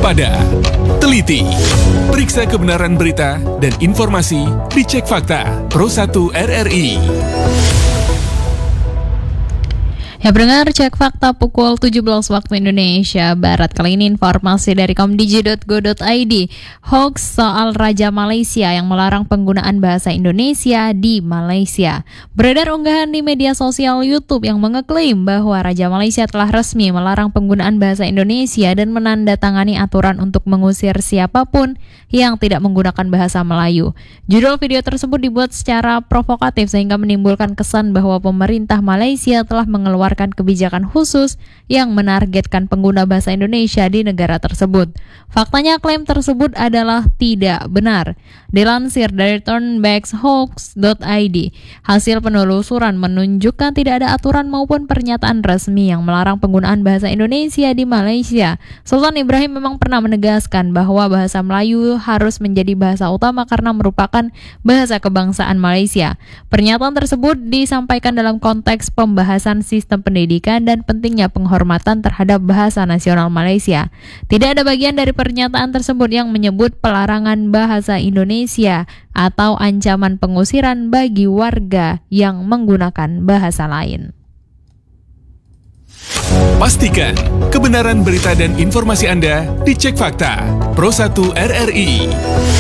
waspada, teliti, periksa kebenaran berita dan informasi, dicek fakta. Pro1 RRI. Ya, pendengar, cek fakta pukul 17 waktu Indonesia Barat. Kali ini informasi dari komdigi.go.id. Hoax soal Raja Malaysia yang melarang penggunaan bahasa Indonesia di Malaysia. Beredar unggahan di media sosial YouTube yang mengeklaim bahwa Raja Malaysia telah resmi melarang penggunaan bahasa Indonesia dan menandatangani aturan untuk mengusir siapapun yang tidak menggunakan bahasa Melayu. Judul video tersebut dibuat secara provokatif sehingga menimbulkan kesan bahwa pemerintah Malaysia telah mengeluarkan kebijakan khusus yang menargetkan pengguna bahasa Indonesia di negara tersebut. Faktanya, klaim tersebut adalah tidak benar. Dilansir dari turnbackshoax.id, hasil penelusuran menunjukkan tidak ada aturan maupun pernyataan resmi yang melarang penggunaan bahasa Indonesia di Malaysia. Sultan Ibrahim memang pernah menegaskan bahwa bahasa Melayu harus menjadi bahasa utama karena merupakan bahasa kebangsaan Malaysia. Pernyataan tersebut disampaikan dalam konteks pembahasan sistem pendidikan dan pentingnya penghormatan terhadap bahasa nasional Malaysia. Tidak ada bagian dari pernyataan tersebut yang menyebut pelarangan bahasa Indonesia atau ancaman pengusiran bagi warga yang menggunakan bahasa lain. Pastikan kebenaran berita dan informasi Anda dicek fakta. Pro1 RRI.